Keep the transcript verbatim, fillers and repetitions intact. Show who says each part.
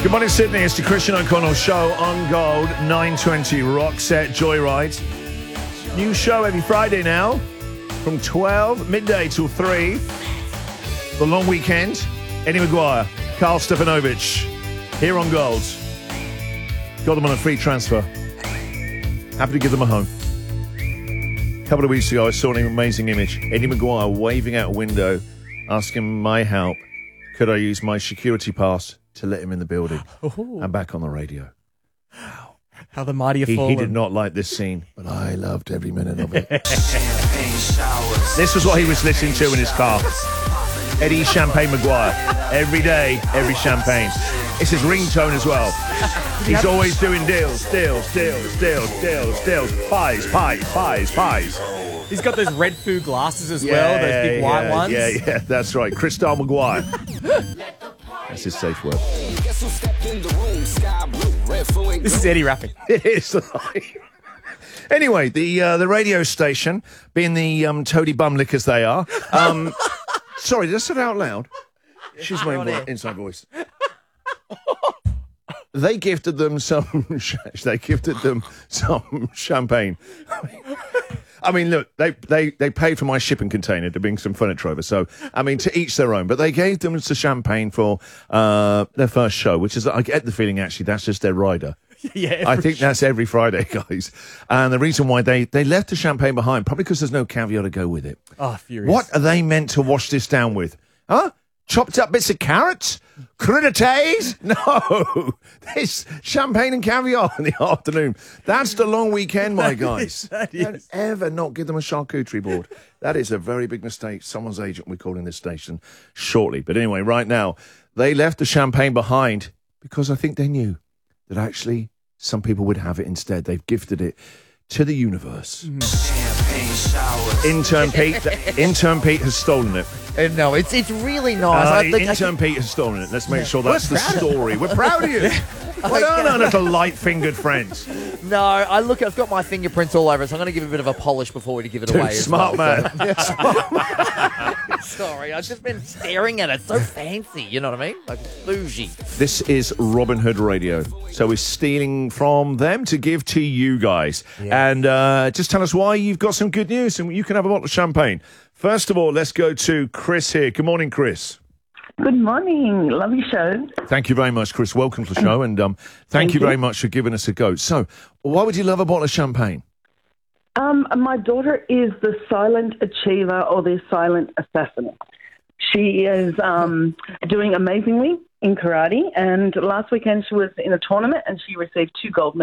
Speaker 1: Good morning, Sydney. It's the Christian O'Connell Show on Gold, nine twenty Rock Set Joyride. New show every Friday now from twelve, midday till three. The long weekend. Eddie McGuire, Carl Stefanovic, here on Gold. Got them on a free transfer. Happy to give them a home. A couple of weeks ago, I saw an amazing image. Eddie McGuire waving out a window, asking my help. Could I use my security pass to let him in the building?
Speaker 2: Ooh.
Speaker 1: I'm back on the radio.
Speaker 2: Wow. How the mighty have
Speaker 1: He,
Speaker 2: fallen.
Speaker 1: he did not like this scene, but I loved every minute of it. This was what he was listening to in his car. Eddie Champagne McGuire. Every day, every champagne. It's his ringtone as well. He's always doing deals, deals, deals, deals, deals, deals. Pies, pies, pies, pies.
Speaker 2: He's got those red food glasses as well, those big white
Speaker 1: yeah,
Speaker 2: ones.
Speaker 1: Yeah, yeah, that's right. Cristal McGuire. That's his safe word.
Speaker 2: This is Eddie rapping.
Speaker 1: It is. Anyway, the uh, the radio station, being the um, toady bum lickers they are. Um, sorry, did I say it out loud? She's my vo- inside voice. They gifted them some. They gifted them some champagne. I mean, look, they, they, they paid for my shipping container to bring some furniture over. So, I mean, to each their own. But they gave them some champagne for uh, their first show, which is, I get the feeling, actually, that's just their rider.
Speaker 2: Yeah,
Speaker 1: I think
Speaker 2: sure.
Speaker 1: that's every Friday, guys. And the reason why they, they left the champagne behind, probably because there's no caviar to go with it.
Speaker 2: Oh, furious.
Speaker 1: What are they meant to wash this down with? Huh? Chopped up bits of carrots? Crudités? No. This champagne and caviar in the afternoon. That's the long weekend, my guys.
Speaker 2: That
Speaker 1: Don't
Speaker 2: is.
Speaker 1: ever not give them a charcuterie board. That is a very big mistake. Someone's agent will be calling this station shortly. But anyway, right now, they left the champagne behind because I think they knew that actually some people would have it instead. They've gifted it to the universe.
Speaker 2: Mm.
Speaker 1: Intern Pete, intern Pete has stolen it.
Speaker 3: Uh, no, it's it's really nice.
Speaker 1: Uh,
Speaker 3: I think, I
Speaker 1: intern Pete has stolen it. Let's make sure that's the story. We're proud of you. Well done, our little light-fingered friends.
Speaker 3: no, I look. I've got my fingerprints all over it, so I'm going to give it a bit of a polish before we give it
Speaker 1: Dude,
Speaker 3: away. as
Speaker 1: smart
Speaker 3: well,
Speaker 1: man.
Speaker 3: so-
Speaker 1: Yeah, smart man.
Speaker 3: Sorry, I've just been staring at it. So fancy, you know what I mean? Like bougie.
Speaker 1: This is Robin Hood Radio. So we're stealing from them to give to you guys.
Speaker 3: Yeah.
Speaker 1: And uh, just tell us why you've got some good news and you can have a bottle of champagne. First of all, let's go to Chris here. Good morning, Chris.
Speaker 4: Good morning. Lovely show.
Speaker 1: Thank you very much, Chris. Welcome to the show. And um, thank,
Speaker 4: Thank
Speaker 1: you
Speaker 4: you.
Speaker 1: very much for giving us a go. So why would you love a bottle of champagne?
Speaker 4: Um, my daughter is the silent achiever or the silent assassin. She is um, doing amazingly in karate, and last weekend she was in a tournament and she received two gold medals.